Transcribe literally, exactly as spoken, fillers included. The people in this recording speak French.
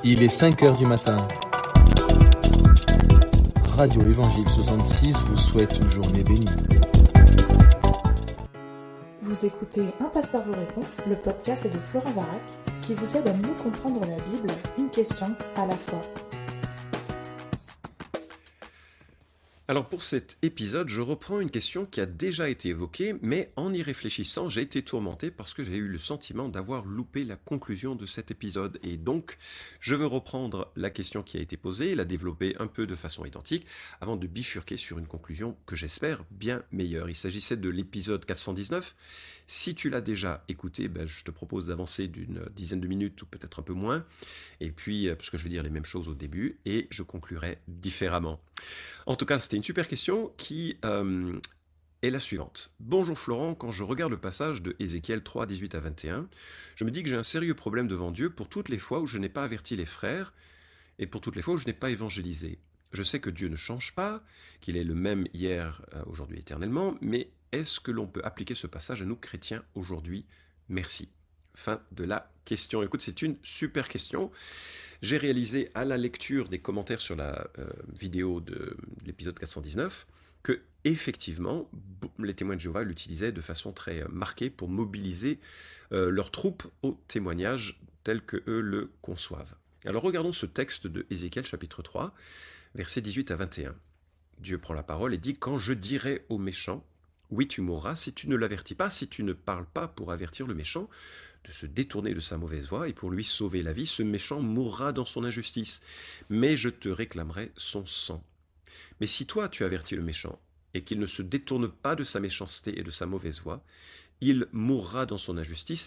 Il est cinq heures du matin. Radio Évangile soixante-six vous souhaite une journée bénie. Vous écoutez Un pasteur vous répond, le podcast de Florent Varac, qui vous aide à mieux comprendre la Bible, une question à la fois. Alors pour cet épisode, je reprends une question qui a déjà été évoquée, mais en y réfléchissant, j'ai été tourmenté parce que j'ai eu le sentiment d'avoir loupé la conclusion de cet épisode. Et donc, je veux reprendre la question qui a été posée, la développer un peu de façon identique, avant de bifurquer sur une conclusion que j'espère bien meilleure. Il s'agissait de l'épisode quatre cent dix-neuf. Si tu l'as déjà écouté, ben, je te propose d'avancer d'une dizaine de minutes ou peut-être un peu moins. Et puis, parce que je vais dire les mêmes choses au début, et je conclurai différemment. En tout cas, c'était une super question qui euh, est la suivante. Bonjour Florent, quand je regarde le passage de Ézéchiel trois, dix-huit à vingt et un, je me dis que j'ai un sérieux problème devant Dieu pour toutes les fois où je n'ai pas averti les frères et pour toutes les fois où je n'ai pas évangélisé. Je sais que Dieu ne change pas, qu'il est le même hier, euh, aujourd'hui, éternellement, mais est-ce que l'on peut appliquer ce passage à nous chrétiens aujourd'hui? Merci. Fin de la question. Écoute, c'est une super question. J'ai réalisé à la lecture des commentaires sur la euh, vidéo de l'épisode quatre cent dix-neuf que, effectivement, les témoins de Jéhovah l'utilisaient de façon très marquée pour mobiliser euh, leurs troupes au témoignage tel que eux le conçoivent. Alors regardons ce texte de Ézéchiel chapitre trois, versets dix-huit à vingt et un. Dieu prend la parole et dit « Quand je dirai au méchant, oui tu mourras, si tu ne l'avertis pas, si tu ne parles pas pour avertir le méchant, de se détourner de sa mauvaise voie et pour lui sauver la vie, ce méchant mourra dans son injustice, mais je te réclamerai son sang. Mais si toi tu avertis le méchant et qu'il ne se détourne pas de sa méchanceté et de sa mauvaise voie, il mourra dans son injustice